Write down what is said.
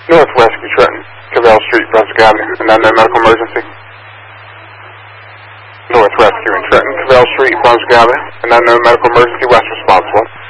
North Rescue Trenton, Cavell Street, Brunswick Avenue, an unknown medical emergency. North Rescue in Trenton, Cavell Street, Brunswick Avenue, an unknown medical emergency, West responsible.